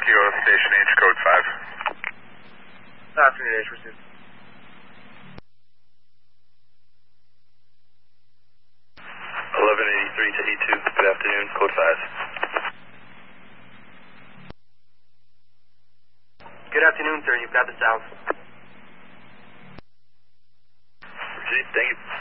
Kilo Station H, code 5. Afternoon, H, received. 1183 to E2, good afternoon, code 5. Good afternoon, sir. You've got the south. Received, thank you.